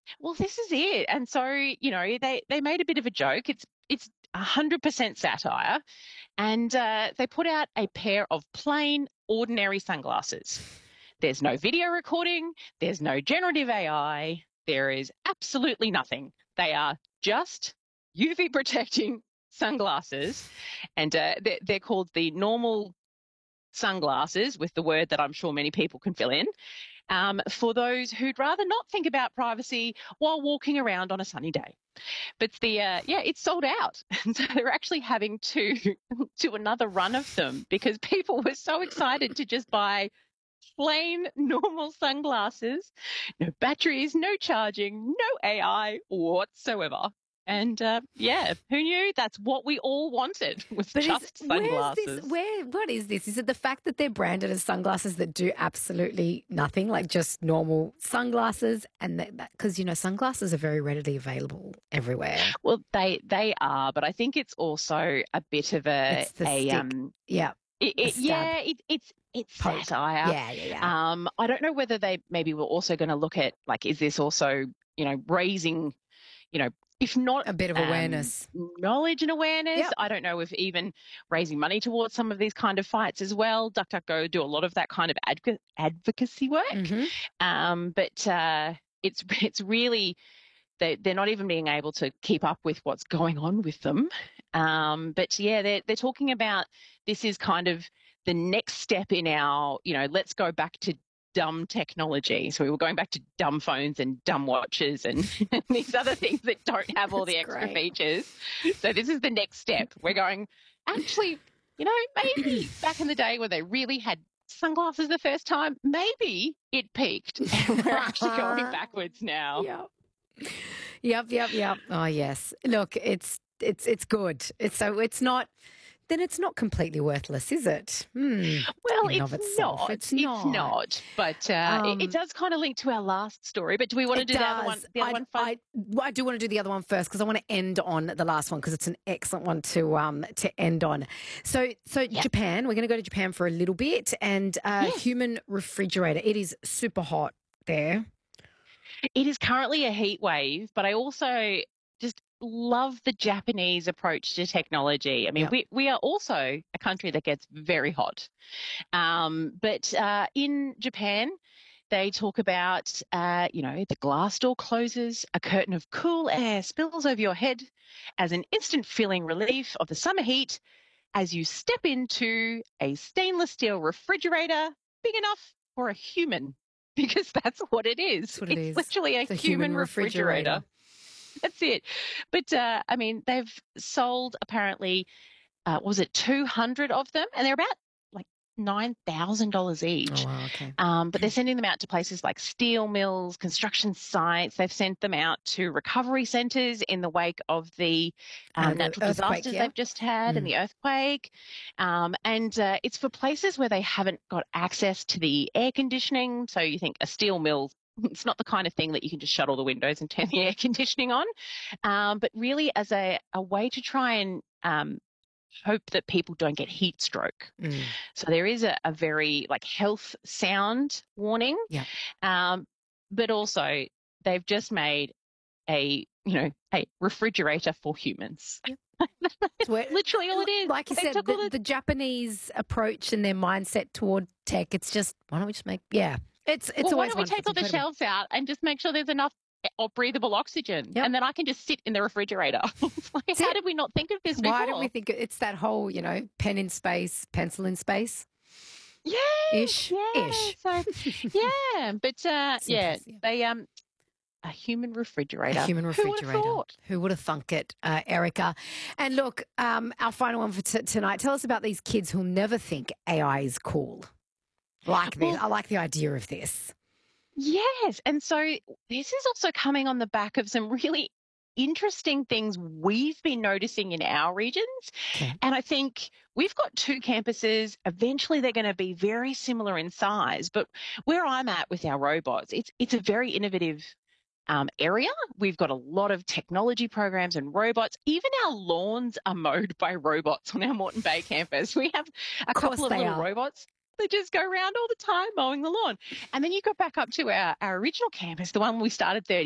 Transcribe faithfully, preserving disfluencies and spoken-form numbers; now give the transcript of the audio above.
Well, this is it. And so, you know, they, they made a bit of a joke. It's it's one hundred percent satire. And uh, they put out a pair of plain, ordinary sunglasses. There's no video recording. There's no generative A I. There is absolutely nothing. They are just U V protecting sunglasses. And uh, they're, they're called the normal sunglasses, with the word that I'm sure many people can fill in, um, for those who'd rather not think about privacy while walking around on a sunny day. But the uh, yeah, it's sold out, and so they're actually having to do another run of them because people were so excited to just buy plain normal sunglasses, no batteries, no charging, no A I whatsoever. And uh, yeah, who knew? That's what we all wanted, was But just is, sunglasses. where's this? Where? What is this? Is it the fact that they're branded as sunglasses that do absolutely nothing, like just normal sunglasses, and that because you know sunglasses are very readily available everywhere. Well, they they are, but I think it's also a bit of a It's the a stick. um Yeah. it, The it, stab. yeah it, it's it's Poke. satire. Yeah, yeah, yeah. Um, I don't know whether they maybe were also going to look at, like, is this also, you know, raising, you know, if not A bit of um, awareness. knowledge and awareness. Yep. I don't know if even raising money towards some of these kind of fights as well. DuckDuckGo do a lot of that kind of adv- advocacy work. Mhm. Um, but uh, it's it's really, they, they're not even being able to keep up with what's going on with them. Um, but yeah, they're, they're talking about this is kind of the next step in our, you know, let's go back to dumb technology. So we were going back to dumb phones and dumb watches and, and these other things that don't have all the That's extra great. features. So this is the next step. We're going, actually, you know, maybe back in the day when they really had sunglasses the first time, maybe it peaked and we're actually going backwards now. Yep. Yep, yep, yep. Oh yes. Look, it's it's it's good. It's so it's not then it's not completely worthless, is it? Hmm. Well, In and it's of itself, not. it's It's not. not. But uh, it, Um, it does kind of link to our last story. But do we want to It do the other one? does. The other I, one first? I, well, I do want to do the other one first because I want to end on the last one because it's an excellent one to um to end on. So so Yeah. Japan, we're going to go to Japan for a little bit, and uh, Yes. human refrigerator. It is super hot there. It is currently a heat wave, but I also just love the Japanese approach to technology. I mean, Yep. we, we are also a country that gets very hot. Um, but uh, in Japan, they talk about, uh, you know, the glass door closes, a curtain of cool air spills over your head as an instant feeling relief of the summer heat as you step into a stainless steel refrigerator big enough for a human. Because that's what it is. That's what it it's is. literally a It's a human, human refrigerator. refrigerator. That's it. But uh, I mean, they've sold apparently, uh, what was it, two hundred of them, and they're about like nine thousand dollars each. Oh wow, okay. Um, but they're sending them out to places like steel mills, construction sites. They've sent them out to recovery centres in the wake of the um, Uh, the natural earthquake, disasters yeah. they've just had and Mm. the earthquake. Um, and uh, it's for places where they haven't got access to the air conditioning. So you think a steel mill, it's not the kind of thing that you can just shut all the windows and turn the air conditioning on. Um, but really as a, a way to try and um, hope that people don't get heat stroke. Mm. So there is a, a very like health sound warning. Yeah. Um, but also they've just made a, you know, a refrigerator for humans. It's where- Literally all it is. Like you They said, took all the, the- the Japanese approach and their mindset toward tech, it's just, why don't we just make, yeah. It's it's well, why always don't we wonderful. take all It's the incredible. shelves out and just make sure there's enough or breathable oxygen, Yep. and then I can just sit in the refrigerator. It's like, That's how it. did we not think of this Why before? don't we think it's that whole, you know, pen in space, pencil in space? Yeah, Ish. yeah. Ish. So, yeah, but uh, yeah, Simple, yeah. they um, a human refrigerator. A human Who would have refrigerator. thought? Who would have thunk it, uh, Erica? And look, um, our final one for t- tonight. Tell us about these kids who'll never think A I is cool. Like this. Well- I like the idea of this. Yes. And so this is also coming on the back of some really interesting things we've been noticing in our regions. Okay. And I think we've got two campuses. Eventually they're going to be very similar in size. But where I'm at with our robots, it's it's a very innovative um, area. We've got a lot of technology programs and robots. Even our lawns are mowed by robots on our Moreton Bay campus. We have a course couple of they little are. robots. They just go around all the time mowing the lawn. And then you go back up to our, our original campus, the one we started thirty